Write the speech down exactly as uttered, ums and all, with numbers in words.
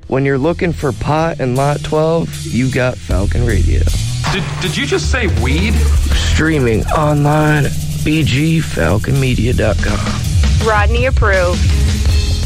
When you're looking for pot and Lot twelve, you got Falcon Radio. Did, did you just say weed? Streaming online, b g falcon media dot com. Rodney approved.